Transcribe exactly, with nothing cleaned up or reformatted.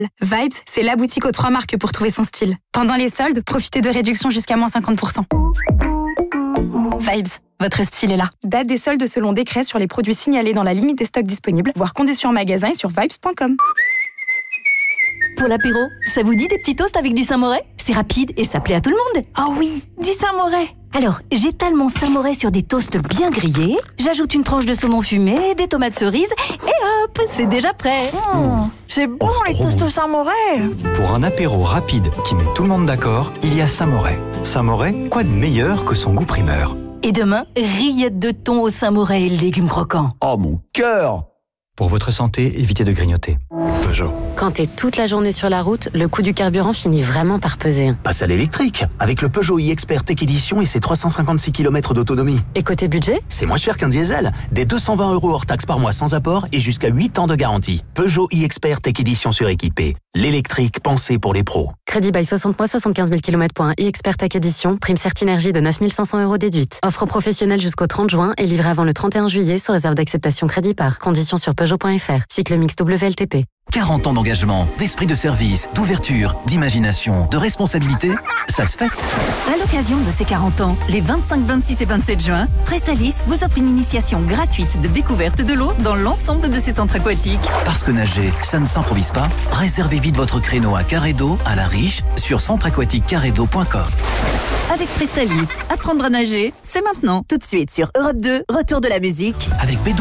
Vibes, c'est la boutique aux trois marques pour trouver son style. Pendant les soldes, profitez de réductions jusqu'à moins cinquante pour cent. Vibes, votre style est là. Date des soldes selon décret sur les produits signalés dans la limite des stocks disponibles, voire conditions en magasin et sur vibes point com. Pour l'apéro, ça vous dit des petits toasts avec du Saint-Moré ? C'est rapide et ça plaît à tout le monde. Oh oui, du Saint-Moré. Alors, j'étale mon Saint-Moré sur des toasts bien grillés, j'ajoute une tranche de saumon fumé, des tomates cerises, et hop, c'est déjà prêt. Mmh, c'est bon Oh, les trop toasts bon. au Saint-Moré. Pour un apéro rapide qui met tout le monde d'accord, il y a Saint-Moré. Saint-Moré, quoi de meilleur que son goût primeur? Et demain, rillettes de thon au Saint-Moré et légumes croquants. Oh mon cœur! Pour votre santé, évitez de grignoter. Peugeot. Quand t'es toute la journée sur la route, le coût du carburant finit vraiment par peser. Passe à l'électrique, avec le Peugeot e-Expert Tech Edition et ses trois cent cinquante-six kilomètres d'autonomie. Et côté budget ? C'est moins cher qu'un diesel, des deux cent vingt euros hors taxe par mois sans apport et jusqu'à huit ans de garantie. Peugeot e-Expert Tech Edition suréquipé. L'électrique pensé pour les pros. Crédit bail soixante mois, soixante-quinze mille kilomètres pour un e-Expert Tech Edition, prime Certinergie de neuf mille cinq cents euros déduite. Offre professionnelle jusqu'au trente juin et livrée avant le trente et un juillet sous réserve d'acceptation crédit par. Conditions sur Peugeot point F R. Cycle mix W L T P. quarante ans d'engagement, d'esprit de service, d'ouverture, d'imagination, de responsabilité, ça se fête. À l'occasion de ces quarante ans, les vingt-cinq, vingt-six et vingt-sept juin, Prestalis vous offre une initiation gratuite de découverte de l'eau dans l'ensemble de ses centres aquatiques. Parce que nager, ça ne s'improvise pas, réservez vite votre créneau à Carré d'eau, à la Riche, sur centre aquatique carré d'eau point com. Avec Prestalis, apprendre à nager, c'est maintenant. Tout de suite sur Europe deux, retour de la musique. Avec B W.